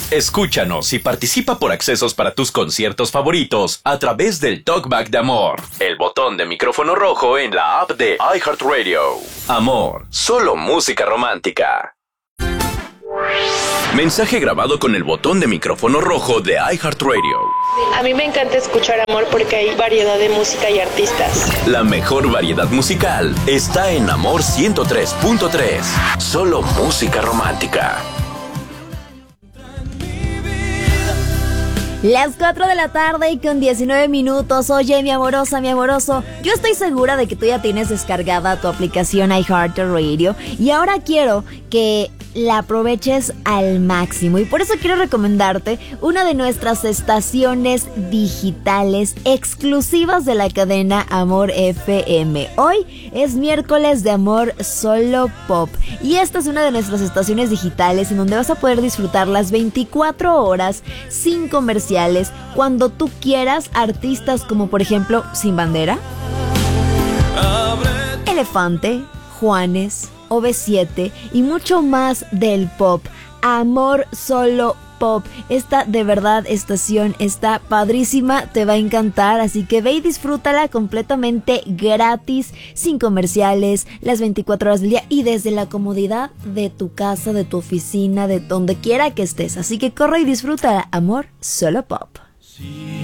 Escúchanos y participa por accesos para tus conciertos favoritos a través del Talkback de Amor, el botón de micrófono rojo en la app de iHeartRadio. Amor, solo música romántica. Mensaje grabado con el botón de micrófono rojo de iHeartRadio. A mí me encanta escuchar Amor porque hay variedad de música y artistas. La mejor variedad musical está en Amor 103.3. Solo música romántica. Las 4 de la tarde y con 19 minutos. Oye, mi amorosa, mi amoroso, yo estoy segura de que tú ya tienes descargada tu aplicación iHeartRadio y ahora quiero que la aproveches al máximo y por eso quiero recomendarte una de nuestras estaciones digitales exclusivas de la cadena Amor FM. Hoy es miércoles de Amor Solo Pop y esta es una de nuestras estaciones digitales en donde vas a poder disfrutar las 24 horas sin comerciales cuando tú quieras, artistas como por ejemplo Sin Bandera, Elefante, Juanes, OV7 y mucho más del pop. Amor Solo Pop. Esta de verdad estación está padrísima, te va a encantar, así que ve y disfrútala completamente gratis, sin comerciales, las 24 horas del día y desde la comodidad de tu casa, de tu oficina, de donde quiera que estés. Así que corre y disfruta Amor Solo Pop.